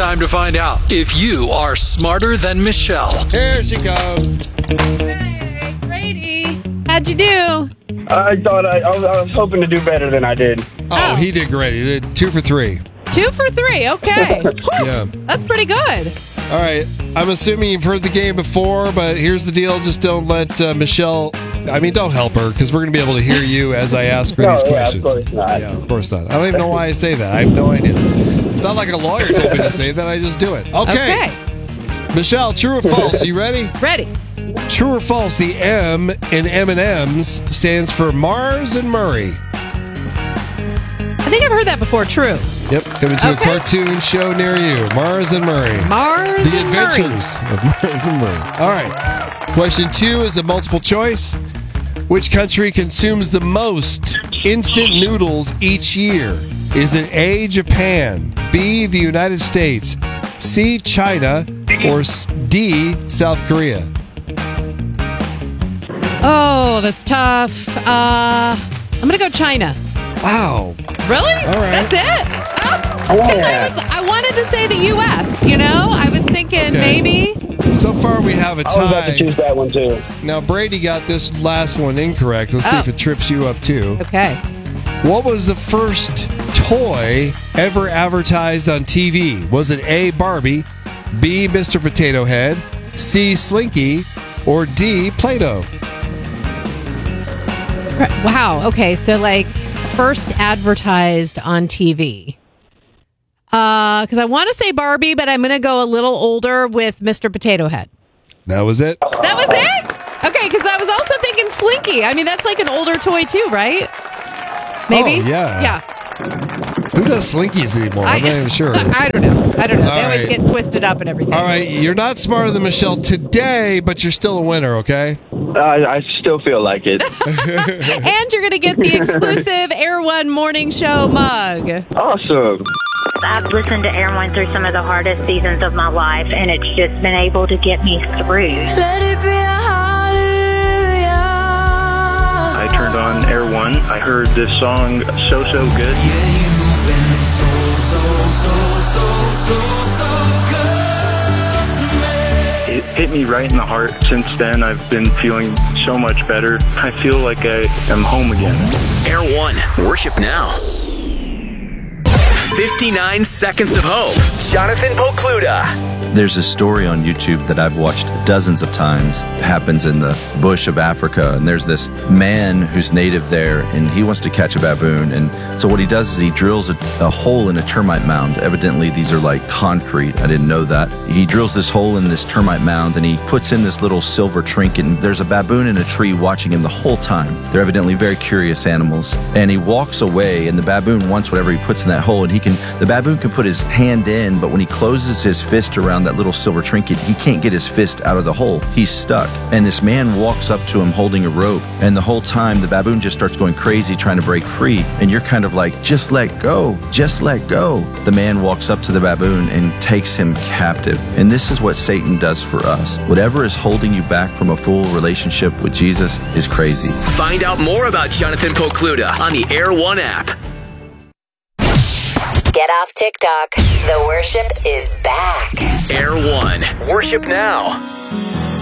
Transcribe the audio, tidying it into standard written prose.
time to find out if you are smarter than Michelle. Here she goes. Hey, Brady. How'd you do? I thought I was hoping to do better than I did. Oh, he did great. He did 2 for 3. 2 for 3. Okay. Yeah. That's pretty good. All right. I'm assuming you've heard the game before, but here's the deal. Just don't let Michelle... don't help her, because we're going to be able to hear you as I ask her these questions. Of course not. Yeah, of course not. I don't even know why I say that. I have no idea. It's not like a lawyer told me to say that. I just do it. Okay. Michelle, true or false? You ready? Ready. True or false? The M in M&M's stands for Mars and Murray. I think I've heard that before. True. Yep, coming to a cartoon show near you. Mars and Murray. Mars The and Adventures of Mars and Murray. All right. Question 2 is a multiple choice. Which country consumes the most instant noodles each year? Is it A, Japan, B, the United States, C, China, or D, South Korea? Oh, that's tough. I'm going to go China. Wow. Really? All right. That's it? I wanted to say the U.S., I was thinking maybe. So far, we have a tie. I was about to choose that one, too. Now, Brady got this last one incorrect. Let's see if it trips you up, too. Okay. What was the first toy ever advertised on TV? Was it A, Barbie, B, Mr. Potato Head, C, Slinky, or D, Play-Doh? Wow. Okay. So, first advertised on TV. Because I want to say Barbie, but I'm going to go a little older with Mr. Potato Head. That was it? That was it? Okay, because I was also thinking Slinky. That's like an older toy too, right? Maybe? Oh, yeah. Yeah. Who does Slinkies anymore? I'm not even sure. I don't know. They All always right. get twisted up and everything. All right, you're not smarter than Michelle today, but you're still a winner, okay? I still feel like it. And you're going to get the exclusive Air One Morning Show mug. Awesome. I've listened to Air One through some of the hardest seasons of my life, and it's just been able to get me through. Let it be a hallelujah. I turned on Air One. I heard this song, So So Good. Yeah, you've been so good to me. It hit me right in the heart. Since then, I've been feeling so much better. I feel like I am home again. Air One, worship now. 59 Seconds of Hope. Jonathan Pokluda. There's a story on YouTube that I've watched dozens of times. It happens in the bush of Africa, and there's this man who's native there, and he wants to catch a baboon. And so what he does is he drills a hole in a termite mound. Evidently, these are like concrete. I didn't know that. He drills this hole in this termite mound, and he puts in this little silver trinket, and there's a baboon in a tree watching him the whole time. They're evidently very curious animals. And he walks away, and the baboon wants whatever he puts in that hole, and the baboon can put his hand in, but when he closes his fist around that little silver trinket, he can't get his fist out of the hole. He's stuck. And this man walks up to him holding a rope, and the whole time the baboon just starts going crazy trying to break free, and you're kind of like, just let go, just let go. The man walks up to the baboon and takes him captive. And this is what Satan does for us. Whatever is holding you back from a full relationship with Jesus is crazy. Find out more about Jonathan Pokluda on the Air One app. Get off TikTok. The worship is back. Air One, worship now.